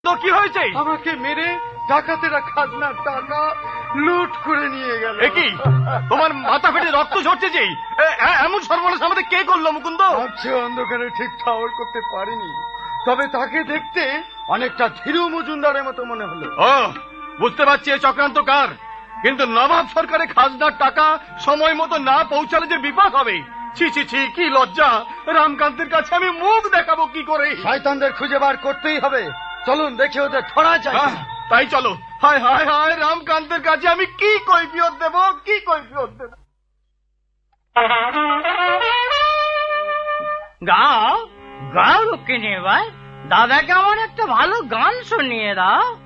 তো কি হয়েছে? আমাকে মেরে ডাকাতেরা খাজনার টাকা লুট করে নিয়ে গেল। কি তোমার মাথা ফেটে রক্ত ঝরছে যে? এমন সর্বনাশ আমাদের কে করলো মুকুন্দ? ভাবছে অন্ধকারে ঠিক ঠাওর করতে পারিনি, তবে তাকে দেখতে অনেকটা ধীরু মজুমদারের মতো মনে হলো। ও বুঝতে পারছি এই চক্রান্ত কার, কিন্তু নবাব সরকারের খাজনার টাকা সময় মতো না পৌঁছালে যে বিপদ হবে। ছি ছি ছি, কি লজ্জা! রামকান্তের কাছে আমি মুখ দেখাবো কি করে? শয়তানদের খুঁজে বার করতেই হবে। চলুন দেখে ওদের ধরা যায়। তাই চলো। হায় হায় হায়, রামকান্তের কাছে আমি কি কৈফিয়ত দেব, কি কৈফিয়ত দেব? গাও গাও রুক্মিণী, এবার দাদাকে আমার একটা ভালো গান শুনিয়ে দাও।